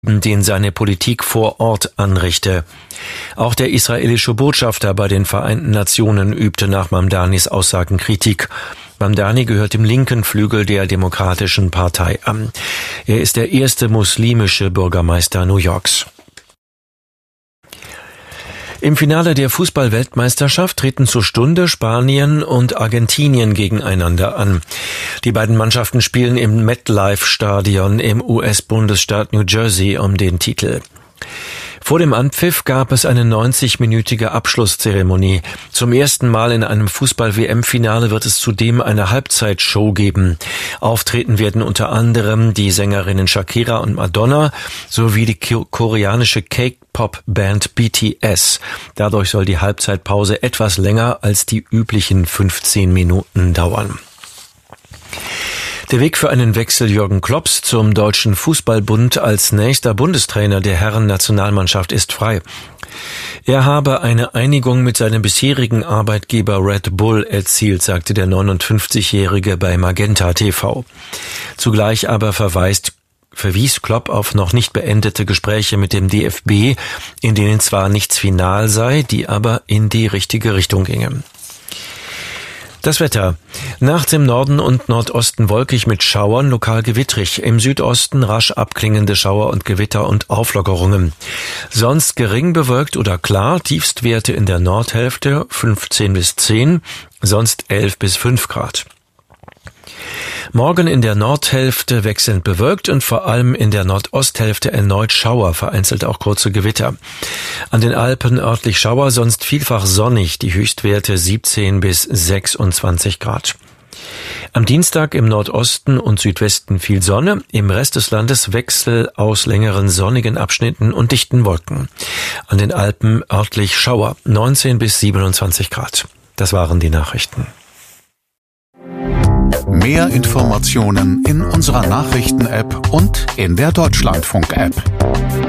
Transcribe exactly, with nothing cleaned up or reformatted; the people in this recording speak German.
den seine Politik vor Ort anrichte. Auch der israelische Botschafter bei den Vereinten Nationen übte nach Mamdanis Aussagen Kritik. Mamdani gehört dem linken Flügel der Demokratischen Partei an. Er ist der erste muslimische Bürgermeister New Yorks. Im Finale der Fußball-Weltmeisterschaft treten zur Stunde Spanien und Argentinien gegeneinander an. Die beiden Mannschaften spielen im MetLife-Stadion im U S-Bundesstaat New Jersey um den Titel. Vor dem Anpfiff gab es eine neunzigminütige Abschlusszeremonie. Zum ersten Mal in einem Fußball-W M-Finale wird es zudem eine Halbzeitshow geben. Auftreten werden unter anderem die Sängerinnen Shakira und Madonna sowie die koreanische K-Pop-Band B T S. Dadurch soll die Halbzeitpause etwas länger als die üblichen fünfzehn Minuten dauern. Der Weg für einen Wechsel Jürgen Klopps zum Deutschen Fußballbund als nächster Bundestrainer der Herren-Nationalmannschaft ist frei. Er habe eine Einigung mit seinem bisherigen Arbeitgeber Red Bull erzielt, sagte der neunundfünfzigjährige bei Magenta T V. Zugleich aber verweist verwies Klopp auf noch nicht beendete Gespräche mit dem D F B, in denen zwar nichts final sei, die aber in die richtige Richtung gingen. Das Wetter. Nachts im Norden und Nordosten wolkig mit Schauern, lokal gewittrig. Im Südosten rasch abklingende Schauer und Gewitter und Auflockerungen. Sonst gering bewölkt oder klar, Tiefstwerte in der Nordhälfte fünfzehn bis zehn, sonst elf bis fünf Grad. Morgen in der Nordhälfte wechselnd bewölkt und vor allem in der Nordosthälfte erneut Schauer, vereinzelt auch kurze Gewitter. An den Alpen örtlich Schauer, sonst vielfach sonnig, die Höchstwerte siebzehn bis sechsundzwanzig Grad. Am Dienstag im Nordosten und Südwesten viel Sonne, im Rest des Landes Wechsel aus längeren sonnigen Abschnitten und dichten Wolken. An den Alpen örtlich Schauer, neunzehn bis siebenundzwanzig Grad. Das waren die Nachrichten. Mehr Informationen in unserer Nachrichten-App und in der Deutschlandfunk-App.